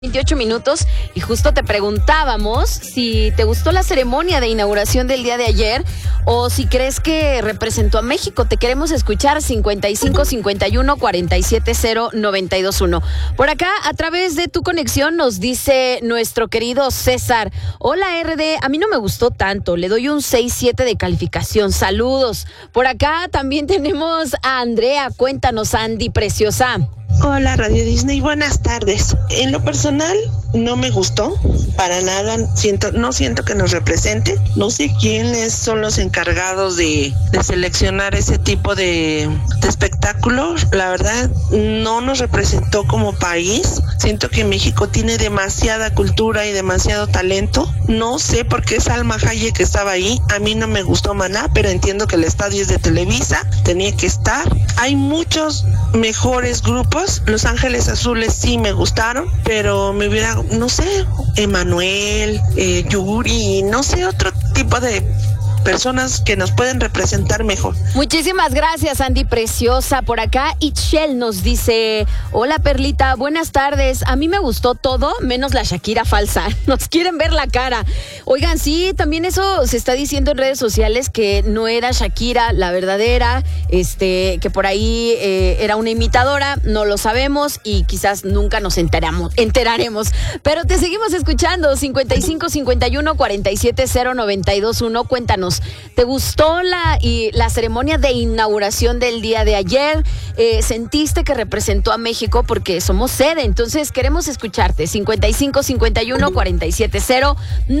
28 minutos y justo te preguntábamos si te gustó la ceremonia de inauguración del día de ayer o si crees que representó a México. Te queremos escuchar 55 51 47 0 921. Por acá, a través de tu conexión, nos dice nuestro querido César: hola RD, a mí no me gustó tanto, le doy un 6-7 de calificación. Saludos. Por acá también tenemos a Andrea. Cuéntanos, Andy, preciosa. Hola Radio Disney, buenas tardes. En lo personal no me gustó para nada, no siento que nos represente. No sé quiénes son los encargados de seleccionar ese tipo de espectáculo. La verdad no nos representó como país. Siento que México tiene demasiada cultura y demasiado talento. No sé por qué Salma Hayek estaba ahí. A mí no me gustó Maná, pero entiendo que el estadio es de Televisa, tenía que estar. Hay muchos mejores grupos. Los Ángeles Azules sí me gustaron, pero me hubiera, no sé, Emanuel, Yuri, no sé, otro tipo de personas que nos pueden representar mejor. Muchísimas gracias, Andy, preciosa. Por acá, Itchel nos dice: hola, Perlita, buenas tardes. A mí me gustó todo, menos la Shakira falsa. Nos quieren ver la cara. Oigan, sí, también eso se está diciendo en redes sociales, que no era Shakira la verdadera, que por ahí era una imitadora. No lo sabemos y quizás nunca nos enteraremos. Pero te seguimos escuchando. 55 51 47 0 921. Cuéntanos, ¿te gustó la ceremonia de inauguración del día de ayer? ¿Sentiste que representó a México? Porque somos sede, entonces queremos escucharte. 55 51 47 0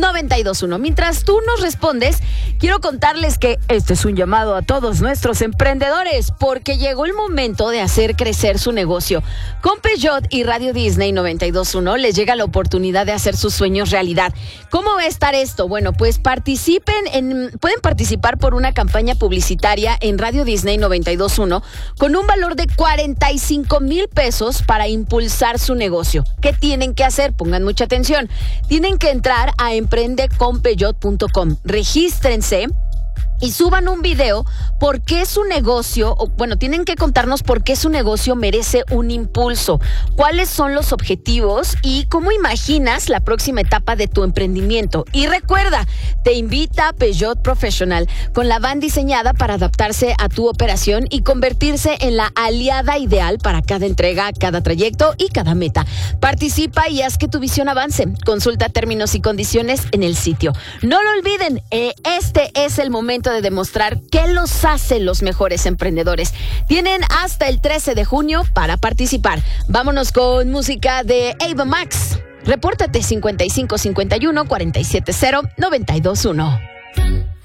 921. Mientras tú nos respondes, quiero contarles que este es un llamado a todos nuestros emprendedores, porque llegó el momento de hacer crecer su negocio. Con Peugeot y Radio Disney 92.1 les llega la oportunidad de hacer sus sueños realidad. ¿Cómo va a estar esto? Bueno, pues pueden participar por una campaña publicitaria en Radio Disney 92.1 con un valor de 45,000 pesos para impulsar su negocio. ¿Qué tienen que hacer? Pongan mucha atención. Tienen que entrar a emprendeconpeugeot.com. Regístrense y suban un video por qué su negocio, tienen que contarnos por qué su negocio merece un impulso, cuáles son los objetivos y cómo imaginas la próxima etapa de tu emprendimiento. Y recuerda, te invita Peugeot Professional, con la van diseñada para adaptarse a tu operación y convertirse en la aliada ideal para cada entrega, cada trayecto y cada meta. Participa y haz que tu visión avance. Consulta términos y condiciones en el sitio. No lo olviden, este es el momento de demostrar qué los hace los mejores emprendedores. Tienen hasta el 13 de junio para participar. Vámonos con música de Ava Max. Repórtate 55 51 47 0 921.